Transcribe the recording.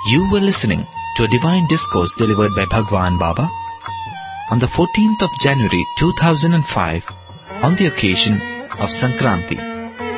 You were listening to a divine discourse delivered by Bhagwan Baba on the 14th of January 2005 on the occasion of Sankranti.